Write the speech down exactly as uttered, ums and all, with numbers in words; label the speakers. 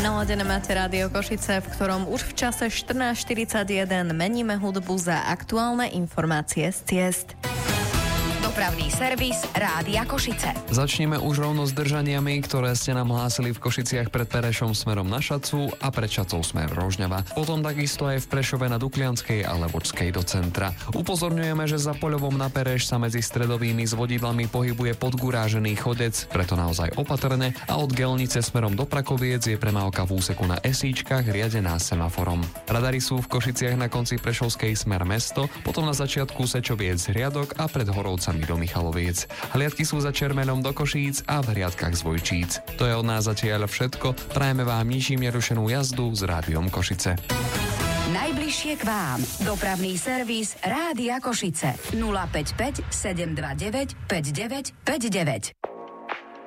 Speaker 1: Naladené máte Rádio Košice, v ktorom už v čase štrnásť štyridsaťjeden meníme hudbu za aktuálne informácie z ciest.
Speaker 2: Dopravný servis Rádia Košice.
Speaker 3: Začneme už rovno s držaniami, ktoré ste nám hlásili v Košiciach pred Perešom smerom na Šacu a pred Šacou smer Rožňava. Potom takisto aj v Prešove na Duklianskej a Levočskej do centra. Upozorňujeme, že za Poľovom na Pereš sa medzi stredovými s vodidlami pohybuje podgurážený chodec, preto naozaj opatrne, a od Gelnice smerom do Prakoviec je premávka v úseku na Esíčkach riadená semaforom. Radary sú v Košiciach na konci Prešovskej smer mesto, potom na začiatku Sečoviec riadok a pred Horovcami do Michaloviec. Hliadky sú za Čermenom do Košíc a v hliadkach z Vojčíc. To je od nás zatiaľ všetko. Prajeme vám ničím nerušenú jazdu s Rádiom Košice.
Speaker 2: Najbližšie k vám. Dopravný servis Rádia Košice. nula päť päť sedem dva deväť päť deväť päť deväť.